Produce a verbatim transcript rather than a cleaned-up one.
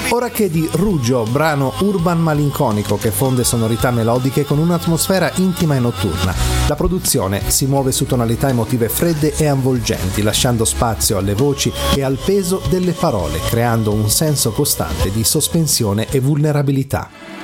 Ora che di Ruggio, brano urban malinconico che fonde sonorità melodiche con un'atmosfera intima e notturna. La produzione si muove su tonalità emotive fredde e avvolgenti, lasciando spazio alle voci e al peso delle parole, creando un senso costante di sospensione e vulnerabilità.